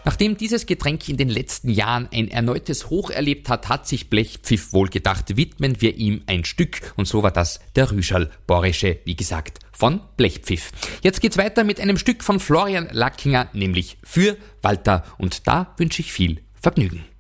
Nachdem dieses Getränk in den letzten Jahren ein erneutes Hoch erlebt hat, hat sich Blechpfiff wohl gedacht, widmen wir ihm ein Stück. Und so war das der Rüschal Borische, wie gesagt, von Blechpfiff. Jetzt geht's weiter mit einem Stück von Florian Lackinger, nämlich für Walter. Und da wünsche ich viel Vergnügen.